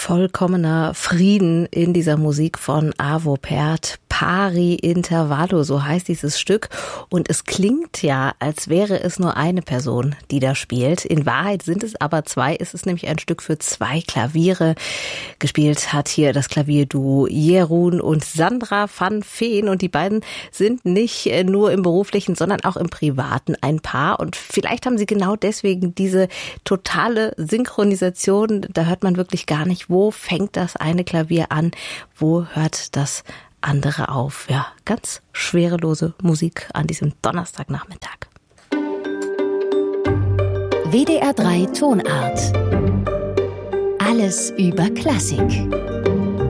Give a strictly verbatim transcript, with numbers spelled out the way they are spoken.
vollkommener Frieden in dieser Musik von Arvo Pärt. Pari Intervallo, so heißt dieses Stück. Und es klingt ja, als wäre es nur eine Person, die da spielt. In Wahrheit sind es aber zwei. Es ist nämlich ein Stück für zwei Klaviere. Gespielt hat hier das Klavierduo Jeroen und Sandra van Veen. Und die beiden sind nicht nur im Beruflichen, sondern auch im Privaten ein Paar. Und vielleicht haben sie genau deswegen diese totale Synchronisation. Da hört man wirklich gar nicht, wo fängt das eine Klavier an, wo hört das andere auf. Ja, ganz schwerelose Musik an diesem Donnerstagnachmittag. W D R drei Tonart. Alles über Klassik.